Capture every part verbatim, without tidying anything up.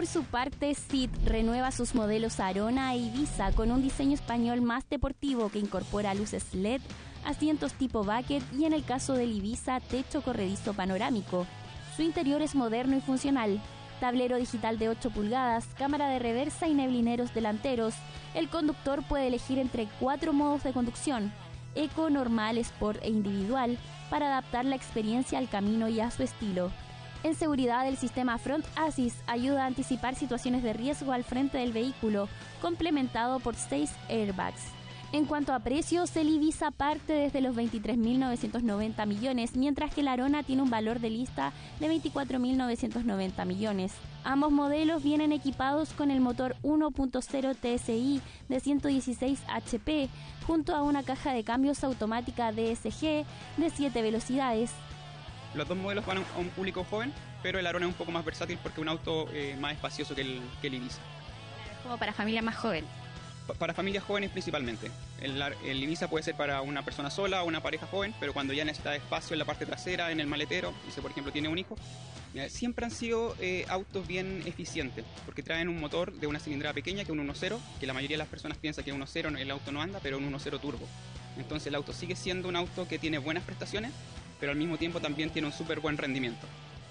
Por su parte, S I D renueva sus modelos Arona e Ibiza con un diseño español más deportivo que incorpora luces L E D, asientos tipo bucket y, en el caso del Ibiza, techo corredizo panorámico. Su interior es moderno y funcional. Tablero digital de ocho pulgadas, cámara de reversa y neblineros delanteros. El conductor puede elegir entre cuatro modos de conducción: Eco, Normal, Sport e Individual, para adaptar la experiencia al camino y a su estilo. En seguridad, el sistema Front Assist ayuda a anticipar situaciones de riesgo al frente del vehículo, complementado por seis airbags. En cuanto a precios, el Ibiza parte desde los veintitrés mil novecientos noventa millones, mientras que el Arona tiene un valor de lista de veinticuatro mil novecientos noventa millones. Ambos modelos vienen equipados con el motor uno punto cero T S I de ciento dieciséis H P, junto a una caja de cambios automática D S G de siete velocidades. Los dos modelos van a un público joven, pero el Arona es un poco más versátil porque es un auto eh, más espacioso que el, que el Ibiza. Como para familias más jóvenes. Pa para familias jóvenes principalmente. El, el Ibiza puede ser para una persona sola o una pareja joven, pero cuando ya necesita espacio en la parte trasera, en el maletero, y si por ejemplo tiene un hijo, mira, siempre han sido eh, autos bien eficientes, porque traen un motor de una cilindrada pequeña, que es un uno punto cero, que la mayoría de las personas piensa que uno punto cero el auto no anda, pero un uno punto cero turbo. Entonces el auto sigue siendo un auto que tiene buenas prestaciones, pero al mismo tiempo también tiene un súper buen rendimiento.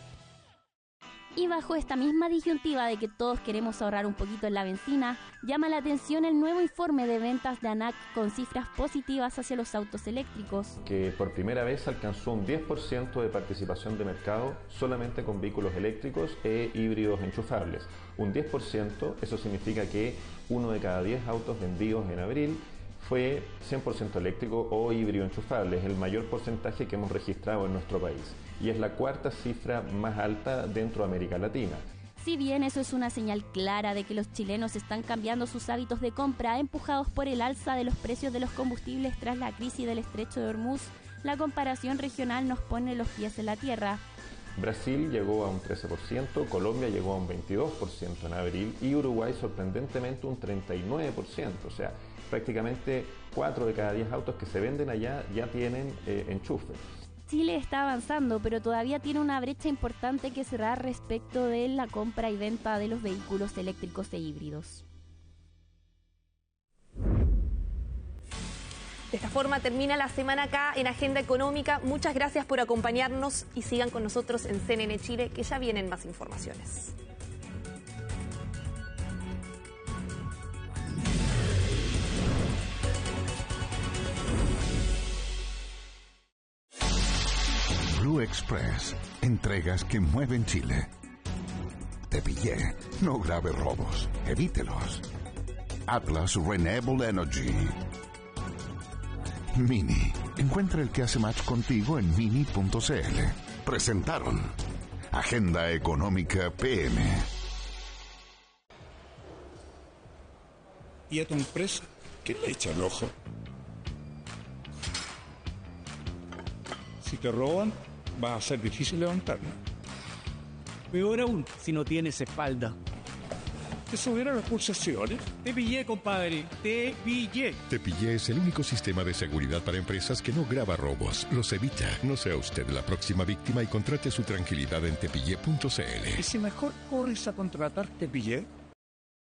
Y bajo esta misma disyuntiva de que todos queremos ahorrar un poquito en la benzina, llama la atención el nuevo informe de ventas de ANAC con cifras positivas hacia los autos eléctricos. Que por primera vez alcanzó un diez por ciento de participación de mercado solamente con vehículos eléctricos e híbridos enchufables. Un diez por ciento, eso significa que uno de cada diez autos vendidos en abril fue cien por ciento eléctrico o híbrido enchufable. Es el mayor porcentaje que hemos registrado en nuestro país y es la cuarta cifra más alta dentro de América Latina. Si bien eso es una señal clara de que los chilenos están cambiando sus hábitos de compra, empujados por el alza de los precios de los combustibles tras la crisis del estrecho de Hormuz, la comparación regional nos pone los pies en la tierra. Brasil llegó a un trece por ciento, Colombia llegó a un veintidós por ciento en abril y Uruguay sorprendentemente un treinta y nueve por ciento, o sea, prácticamente cuatro de cada diez autos que se venden allá ya tienen eh, enchufe. Chile está avanzando, pero todavía tiene una brecha importante que cerrar respecto de la compra y venta de los vehículos eléctricos e híbridos. De esta forma termina la semana acá en Agenda Económica. Muchas gracias por acompañarnos y sigan con nosotros en C N N Chile, que ya vienen más informaciones. Blue Express. Entregas que mueven Chile. Te pillé. No grave robos. Evítelos. Atlas Renewable Energy. Mini. Encuentra el que hace match contigo en mini punto c l. Presentaron Agenda Económica P M. ¿Y a tu empresa qué le echa el ojo? Si te roban, va a ser difícil levantarlo. Peor aún, si no tienes espalda. ¿Te subieron las pulsaciones? Te pillé, compadre. Te pillé. Te pillé es el único sistema de seguridad para empresas que no graba robos, los evita. No sea usted la próxima víctima y contrate su tranquilidad en tepillé punto c l. ¿Y si mejor corres a contratar Te pillé?